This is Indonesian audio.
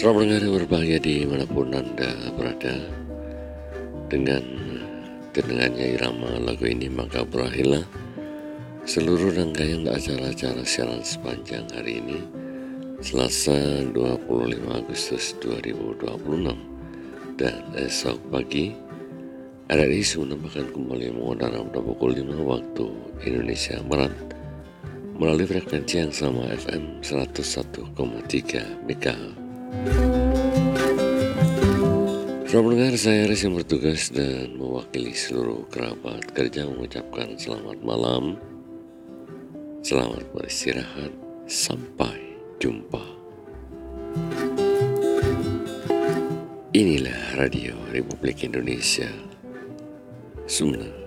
Selamat mendengar yang berbahagia dimanapun Anda berada. Dengan kedengarannya irama lagu ini maka berakhirlah seluruh rangkaian acara-acara siaran sepanjang hari ini, Selasa 25 Agustus 2026. Dan esok pagi RRI Sumeneb akan kembali mengudara pada pukul 5 waktu Indonesia Barat melalui frekuensi yang sama FM 101,3 MHz. Selamat mendengar, saya Aris yang bertugas dan mewakili seluruh kerabat kerja mengucapkan selamat malam, selamat beristirahat, sampai jumpa. Inilah Radio Republik Indonesia, Sumeneb.